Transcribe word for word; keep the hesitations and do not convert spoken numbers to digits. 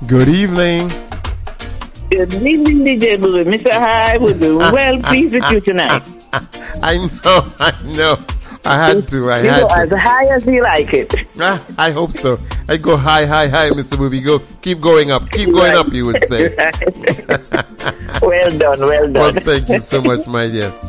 Good evening. Good evening, D J Boo. Mister High would be well pleased with you tonight. I know, I know. I had to, I you had go to. as high as you like it. Ah, I hope so. I go high, high, high, Mister Booby. Go, keep going up, keep going Right. up, you would say. Well done, well done. Well, thank you so much, my dear.